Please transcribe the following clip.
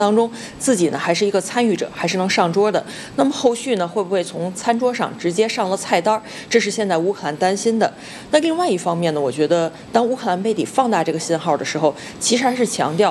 当中自己呢还是一个参与者，还是能上桌的。那么后续呢会不会从餐桌上直接上了菜单？这是现在乌克兰担心的。那另外一方面呢，我觉得当乌克兰媒体放大这个信号的时候，其实还是强调